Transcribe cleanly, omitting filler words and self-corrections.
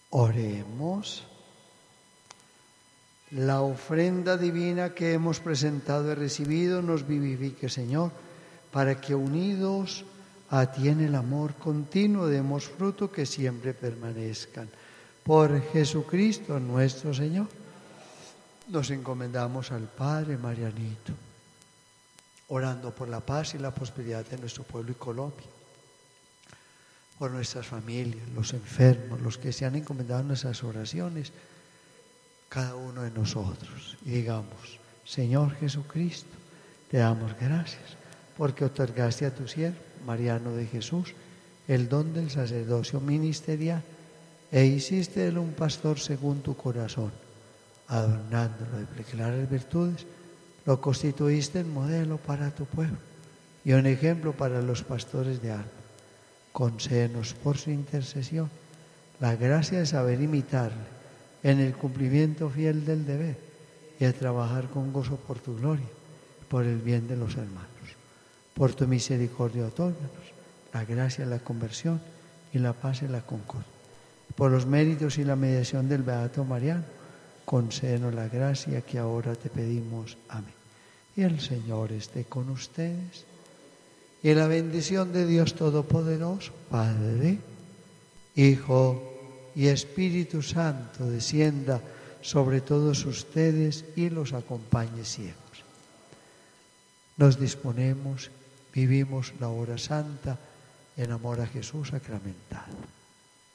Oremos. La ofrenda divina que hemos presentado y recibido nos vivifique, Señor, para que unidos a ti en el amor continuo demos fruto que siempre permanezcan. Por Jesucristo nuestro Señor, nos encomendamos al Padre Marianito, orando por la paz y la prosperidad de nuestro pueblo y Colombia, por nuestras familias, los enfermos, los que se han encomendado en nuestras oraciones, cada uno de nosotros. Y digamos: Señor Jesucristo, te damos gracias porque otorgaste a tu siervo Mariano de Jesús el don del sacerdocio ministerial e hiciste de él un pastor según tu corazón. Adornándolo de claras virtudes, lo constituiste en modelo para tu pueblo y un ejemplo para los pastores de alma. Concédenos por su intercesión la gracia de saber imitarle en el cumplimiento fiel del deber y a trabajar con gozo por tu gloria, por el bien de los hermanos. Por tu misericordia otórganos la gracia de la conversión y la paz y la concordia. Por los méritos y la mediación del Beato Mariano, concédenos la gracia que ahora te pedimos. Amén. Y el Señor esté con ustedes. Y la bendición de Dios Todopoderoso, Padre, Hijo y Espíritu Santo, descienda sobre todos ustedes y los acompañe siempre. Nos disponemos, vivimos la hora santa en amor a Jesús sacramentado.